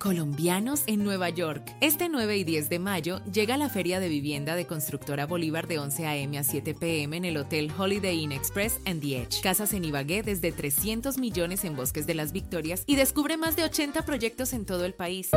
Colombianos en Nueva York. Este 9 y 10 de mayo llega la Feria de Vivienda de Constructora Bolívar de 11 a.m. a 7 p.m. en el Hotel Holiday Inn Express and The Edge. Casas en Ibagué desde 300 millones en Bosques de las Victorias y descubre más de 80 proyectos en todo el país.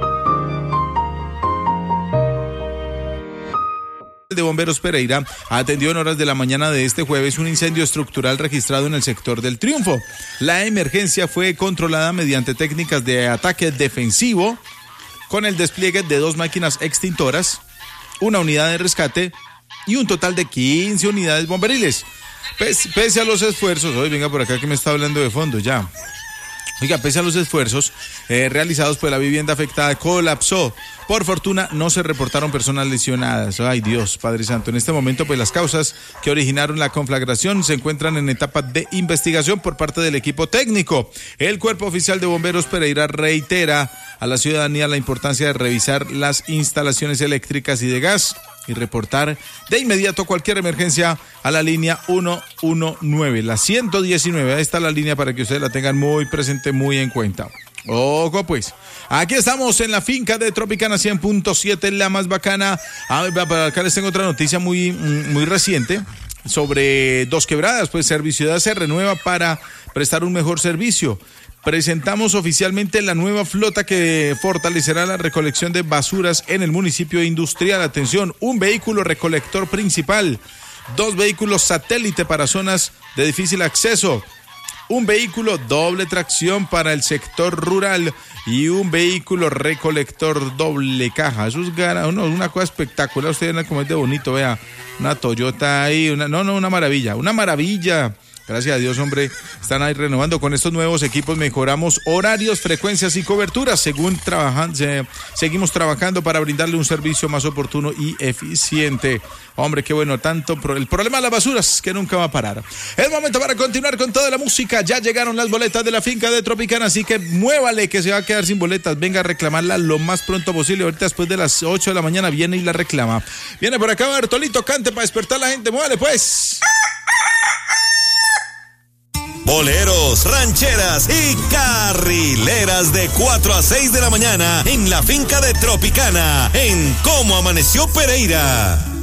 De Bomberos Pereira atendió en horas de la mañana de este jueves un incendio estructural registrado en el sector del Triunfo. La emergencia fue controlada mediante técnicas de ataque defensivo con el despliegue de 2 máquinas extintoras, una unidad de rescate y un total de 15 unidades bomberiles. Pese a los esfuerzos, hoy venga por acá que me está hablando de fondo ya. Oiga, pese a los esfuerzos realizados, pues la vivienda afectada colapsó. Por fortuna no se reportaron personas lesionadas. Ay Dios, Padre Santo. En este momento, pues las causas que originaron la conflagración se encuentran en etapa de investigación por parte del equipo técnico. El Cuerpo Oficial de Bomberos Pereira reitera a la ciudadanía la importancia de revisar las instalaciones eléctricas y de gas y reportar de inmediato cualquier emergencia a la línea 119, la 119. Ahí está la línea para que ustedes la tengan muy presente, muy en cuenta. Ojo pues, aquí estamos en la finca de Tropicana 100.7, la más bacana. Acá les tengo otra noticia muy reciente sobre Dos Quebradas. Pues Serviciudad se renueva para prestar un mejor servicio. Presentamos oficialmente la nueva flota que fortalecerá la recolección de basuras en el municipio industrial. Atención, un vehículo recolector principal, 2 vehículos satélite para zonas de difícil acceso, un vehículo doble tracción para el sector rural y un vehículo recolector doble caja. Eso es una cosa espectacular. Ustedes ven cómo es de bonito, vea, una Toyota ahí, una maravilla. Gracias a Dios, hombre, están ahí renovando. Con estos nuevos equipos mejoramos horarios, frecuencias y coberturas. Seguimos trabajando para brindarle un servicio más oportuno y eficiente. Hombre, qué bueno, el problema de las basuras que nunca va a parar. Es momento para continuar con toda la música. Ya llegaron las boletas de la finca de Tropicana, así que muévale que se va a quedar sin boletas. Venga a reclamarla lo más pronto posible. Ahorita después de las 8 de la mañana viene y la reclama. Viene por acá Bertolito, cante para despertar a la gente. Muévale pues. Boleros, rancheras y carrileras de 4 a 6 de la mañana en la finca de Tropicana, en Cómo Amaneció Pereira.